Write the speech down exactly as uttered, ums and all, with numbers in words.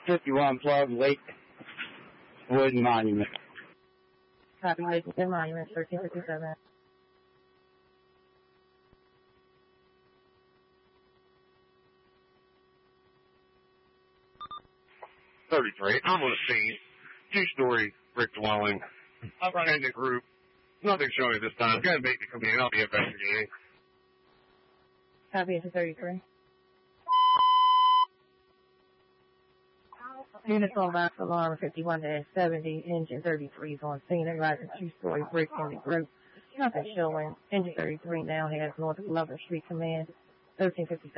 fifty-one Plug Lake Wood Monument. Copy, Lakewood Monument, thirteen fifty-seven. thirty-three, I'm on the scene. Two-story brick dwelling. Independent group. Nothing showing at this time. Go ahead and make me come in. I'll be investigating. Copy, thirty-three. Units on box alarm fifty-one dash seventy, engine thirty-three is on scene, arriving two-story brick in the group. Nothing showing. Engine thirty-three now has North Glover Street Command, thirteen fifty-seven.